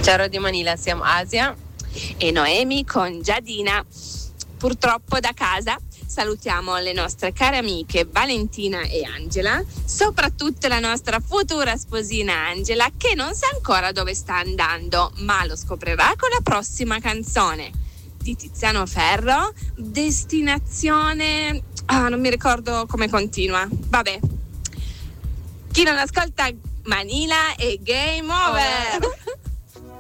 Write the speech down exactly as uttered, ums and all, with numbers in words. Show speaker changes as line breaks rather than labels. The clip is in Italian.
Ciao Radio Manila, siamo Asia
e Noemi con Giadina. Purtroppo da casa salutiamo le nostre care amiche Valentina e Angela, soprattutto la nostra futura sposina Angela, che non sa ancora dove sta andando, ma lo scoprirà con la prossima canzone di Tiziano Ferro, Destinazione... Ah, non mi ricordo come continua. Vabbè. Chi non ascolta Manila è game over.